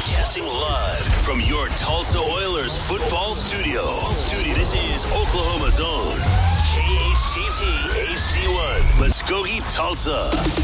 Broadcasting live from your Tulsa Oilers football studio. This is Oklahoma's own KHTT HD1, Muskogee, Tulsa.